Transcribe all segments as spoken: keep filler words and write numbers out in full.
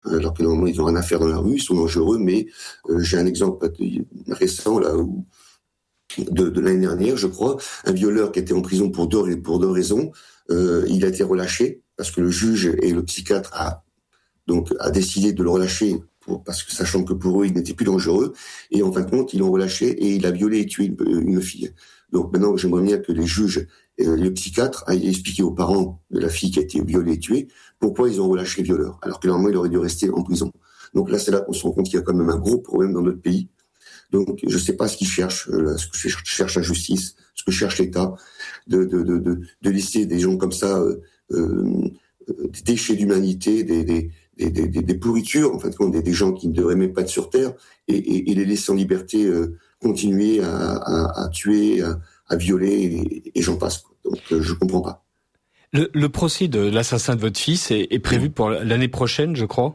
alors que normalement ils n'ont rien à faire dans la rue, ils sont dangereux, mais euh, j'ai un exemple récent là où de, de l'année dernière, je crois, un violeur qui était en prison pour deux, pour deux raisons, euh, il a été relâché parce que le juge et le psychiatre a donc a décidé de le relâcher pour, parce que sachant que pour eux il n'était plus dangereux, et en fin de compte ils l'ont relâché et il a violé et tué une, une fille. Donc maintenant j'aimerais bien que les juges et le psychiatre aillent expliquer aux parents de la fille qui a été violée et tuée pourquoi ils ont relâché le violeur, alors que normalement il aurait dû rester en prison. Donc là c'est là qu'on se rend compte qu'il y a quand même un gros problème dans notre pays. Donc je ne sais pas ce qu'ils cherchent, là, ce que cherche la justice, ce que cherche l'État, de, de, de, de, de laisser des gens comme ça, euh, euh, des déchets d'humanité, des, des Des, des, des pourritures, en fin de compte, des, des gens qui ne devraient même pas être sur Terre, et, et, et les laisser en liberté euh, continuer à, à, à tuer, à, à violer, et, et j'en passe. Quoi. Donc, euh, je comprends pas. Le, le procès de l'assassin de votre fils est, est prévu oui. pour l'année prochaine, je crois.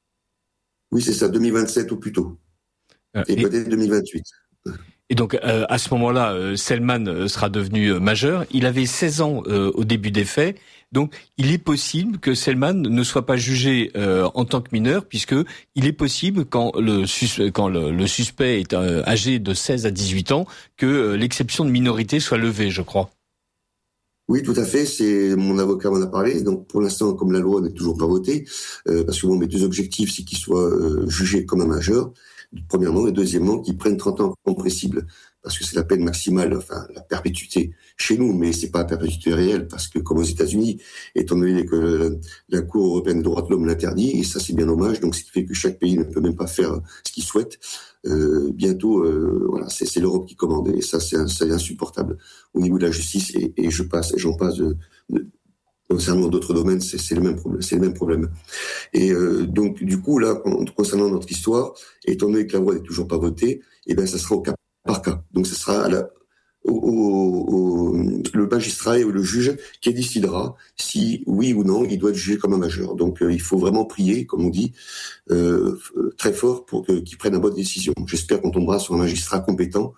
Oui, c'est ça, deux mille vingt-sept au plus tôt. Euh, et, et peut-être deux mille vingt-huit. Et donc, euh, à ce moment-là, euh, Selman sera devenu euh, majeur. Il avait seize ans euh, au début des faits. Donc, il est possible que Selman ne soit pas jugé euh, en tant que mineur, puisque il est possible, quand le, sus- quand le, le suspect est euh, âgé de seize à dix-huit ans, que euh, l'exception de minorité soit levée, je crois. Oui, tout à fait. C'est mon avocat m'en a parlé. Donc, pour l'instant, comme la loi n'est toujours pas votée, euh, parce que bon, mes deux objectifs, c'est qu'il soit euh, jugé comme un majeur. Premièrement, et deuxièmement, qu'ils prennent trente ans compressibles, parce que c'est la peine maximale, enfin la perpétuité chez nous, mais c'est pas la perpétuité réelle, parce que comme aux États-Unis, étant donné que la, la Cour européenne des droits de l'homme l'interdit, et ça c'est bien dommage, donc ce qui fait que chaque pays ne peut même pas faire ce qu'il souhaite. Euh, bientôt, euh, voilà, c'est, c'est l'Europe qui commande, et ça c'est, c'est insupportable au niveau de la justice, et, et je passe, et j'en passe de, de concernant d'autres domaines, c'est, c'est le même problème. C'est le même problème. Et euh, donc, du coup, là, concernant notre histoire, étant donné que la loi n'est toujours pas votée, eh ben, ça sera au cas par cas. Donc, ce sera à la, au, au, au, le magistrat et le juge qui décidera si, oui ou non, il doit être jugé comme un majeur. Donc, euh, il faut vraiment prier, comme on dit, euh, très fort pour que, qu'il prenne la bonne décision. J'espère qu'on tombera sur un magistrat compétent,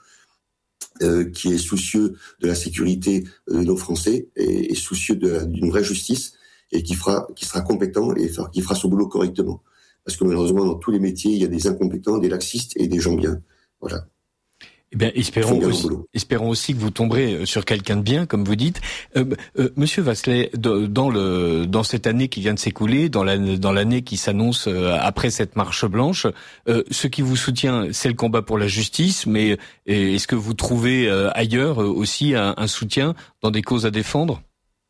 Euh, qui est soucieux de la sécurité de nos Français et, et soucieux de la, d'une vraie justice et qui fera, qui sera compétent et fera, qui fera son boulot correctement. Parce que malheureusement, dans tous les métiers, il y a des incompétents, des laxistes et des gens bien. Voilà. Eh bien, espérons aussi, espérons aussi que vous tomberez sur quelqu'un de bien, comme vous dites. Euh, euh, Monsieur Vasselet, dans le dans cette année qui vient de s'écouler, dans l'année, dans l'année qui s'annonce après cette marche blanche, euh, ce qui vous soutient, c'est le combat pour la justice. Mais est-ce que vous trouvez ailleurs aussi un, un soutien dans des causes à défendre?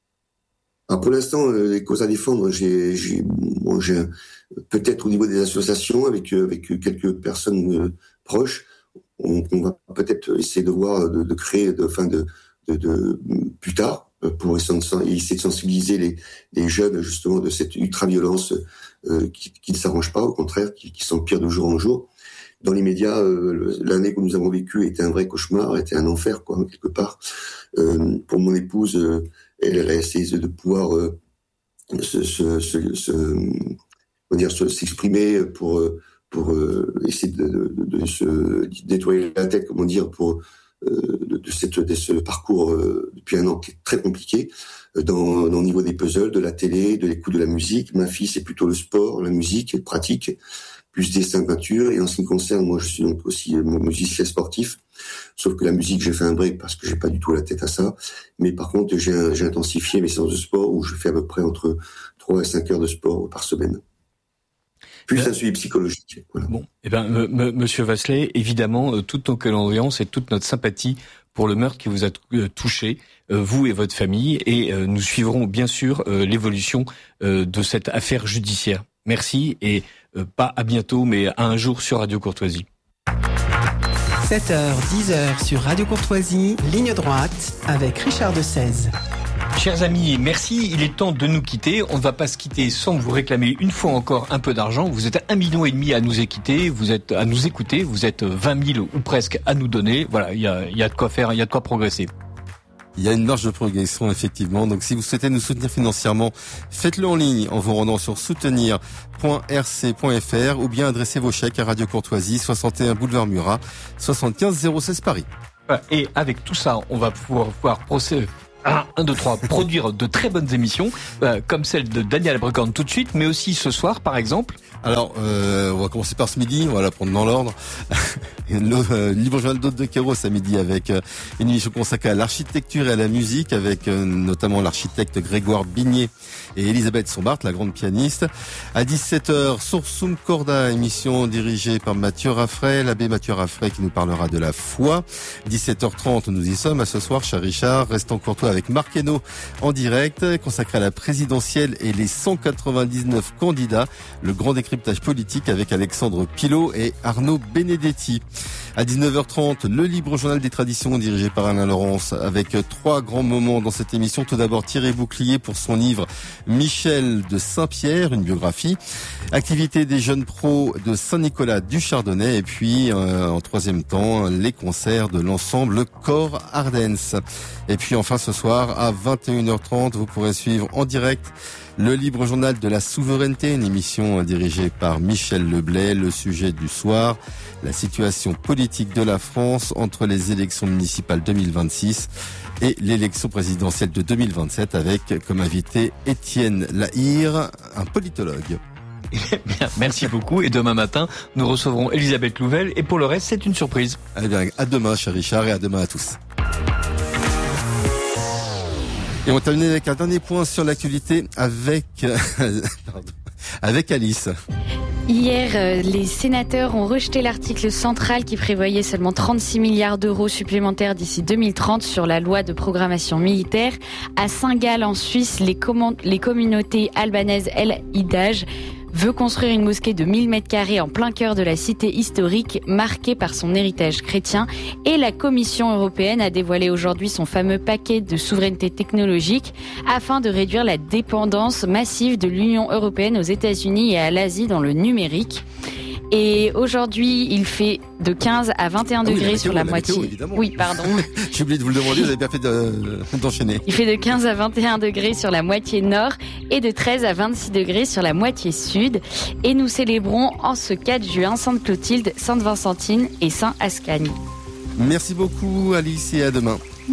Alors pour l'instant, les causes à défendre, j'ai, j'ai, bon, j'ai peut-être au niveau des associations avec avec quelques personnes proches. On, on va peut-être essayer de voir, de, de créer, de, enfin de, de, de plus tard, pour essayer de sensibiliser les, les jeunes justement de cette ultra-violence euh, qui, qui ne s'arrange pas, au contraire, qui, qui s'empire de jour en jour. Dans les médias, euh, l'année que nous avons vécue était un vrai cauchemar, était un enfer, quoi, quelque part. Euh, pour mon épouse, euh, elle, elle a essayé de pouvoir euh, se, se, se, se, on va dire, se, s'exprimer pour euh, pour euh, essayer de, de, de, de se nettoyer la tête, comment dire, pour euh, de, de, cette, de ce parcours euh, depuis un an qui est très compliqué, euh, dans, dans le niveau des puzzles, de la télé, de l'écoute de la musique. Ma fille, c'est plutôt le sport, la musique, pratique, plus dessin, peinture. Et en ce qui me concerne, moi, je suis donc aussi musicien sportif, sauf que la musique, j'ai fait un break parce que j'ai pas du tout la tête à ça. Mais par contre, j'ai, j'ai intensifié mes séances de sport où je fais à peu près entre trois et cinq heures de sport par semaine. Plus un suivi psychologique. Voilà. Bon, eh ben, m- m- Monsieur Vasselet, évidemment, euh, toute nos condoléances et toute notre sympathie pour le meurtre qui vous a t- euh, touché, euh, vous et votre famille, et euh, nous suivrons bien sûr euh, l'évolution euh, de cette affaire judiciaire. Merci et euh, pas à bientôt, mais à un jour sur Radio Courtoisie. sept heures, dix heures sur Radio Courtoisie, ligne droite avec Richard de Sèze. Chers amis, merci. Il est temps de nous quitter. On ne va pas se quitter sans vous réclamer une fois encore un peu d'argent. Vous êtes un million et demi à nous écouter, vous êtes à nous écouter, vous êtes vingt mille ou presque à nous donner. Voilà, il y a, il y a de quoi faire, il y a de quoi progresser. Il y a une marge de progression, effectivement. Donc, si vous souhaitez nous soutenir financièrement, faites-le en ligne en vous rendant sur soutenir point r c point f r ou bien adressez vos chèques à Radio Courtoisie, soixante et un boulevard Murat, soixante-quinze zéro seize Paris. Et avec tout ça, on va pouvoir, pouvoir procéder un, un, deux, trois, produire de très bonnes émissions, euh, comme celle de Daniel Abercorn tout de suite, mais aussi ce soir, par exemple. Alors, euh, on va commencer par ce midi, on va la prendre dans l'ordre. Le euh, Libre Journal d'Aude de Kéros à midi avec euh, une émission consacrée à l'architecture et à la musique, avec euh, notamment l'architecte Grégoire Bignet et Elisabeth Sombart, la grande pianiste. À dix-sept heures, Sursum Corda, émission dirigée par Mathieu Raffray, l'abbé Mathieu Raffray qui nous parlera de la foi. dix-sept heures trente, nous y sommes, à ce soir, cher Richard, restons courtois avec Marc Hainaut en direct, consacré à la présidentielle et les cent quatre-vingt-dix-neuf candidats, le grand décryptage politique avec Alexandre Pilot et Arnaud Benedetti. À dix-neuf heures trente, le Libre Journal des Traditions dirigé par Alain Laurence avec trois grands moments dans cette émission. Tout d'abord Thierry Bouclier pour son livre Michel de Saint-Pierre, une biographie. Activité des jeunes pros de Saint-Nicolas du Chardonnay et puis euh, en troisième temps les concerts de l'ensemble Corps Ardens. Et puis enfin ce soir à vingt et une heures trente, vous pourrez suivre en direct le Libre Journal de la Souveraineté, une émission dirigée par Michel Leblay. Le sujet du soir, la situation politique de la France entre les élections municipales deux mille vingt-six et l'élection présidentielle de deux mille vingt-sept avec comme invité Étienne Lahire, un politologue. Bien, merci beaucoup. Et demain matin, nous recevrons Elisabeth Louvel. Et pour le reste, c'est une surprise. Eh bien, à demain, cher Richard, et à demain à tous. Et on termine avec un dernier point sur l'actualité avec, pardon, avec Alice. Hier, euh, les sénateurs ont rejeté l'article central qui prévoyait seulement trente-six milliards d'euros supplémentaires d'ici deux mille trente sur la loi de programmation militaire. À Saint-Gall, en Suisse, les, comm- les communautés albanaises El Hidaj veut construire une mosquée de mille mètres carrés en plein cœur de la cité historique marquée par son héritage chrétien. Et la Commission européenne a dévoilé aujourd'hui son fameux paquet de souveraineté technologique afin de réduire la dépendance massive de l'Union européenne aux États-Unis et à l'Asie dans le numérique. Et aujourd'hui, il fait de quinze à vingt et un ah oui, degrés météo, sur la, la météo, moitié. Évidemment. Oui, pardon. J'ai oublié de vous le demander, vous avez bien fait de, d'enchaîner. Il fait de quinze à vingt et un degrés sur la moitié nord et de treize à vingt-six degrés sur la moitié sud. Et nous célébrons en ce quatre juin Sainte Clotilde, Sainte Vincentine et Saint Ascanie. Merci beaucoup Alice et à demain.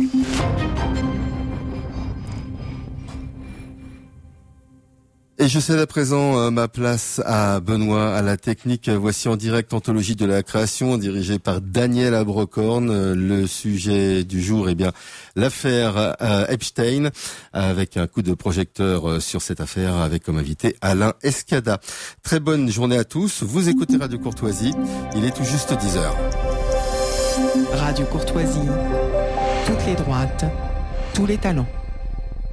Et je cède à présent euh, ma place à Benoît, à la technique. Voici en direct Anthologie de la création, dirigée par Daniel Abercorn. Euh, le sujet du jour, eh bien, l'affaire euh, Epstein, avec un coup de projecteur euh, sur cette affaire, avec comme invité Alain Escada. Très bonne journée à tous. Vous écoutez Radio Courtoisie. Il est tout juste dix heures. Radio Courtoisie. Toutes les droites, tous les talents.